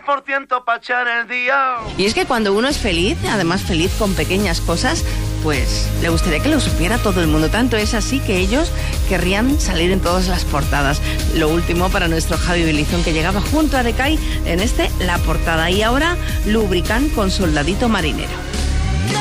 10% para echar el día. Y es que cuando uno es feliz, además feliz con pequeñas cosas, pues le gustaría que lo supiera todo el mundo. Tanto es así que ellos querrían salir en todas las portadas. Lo último para nuestro Javi Belizón, que llegaba junto a Decay en La Portada. Y ahora Lubricant con Soldadito Marinero.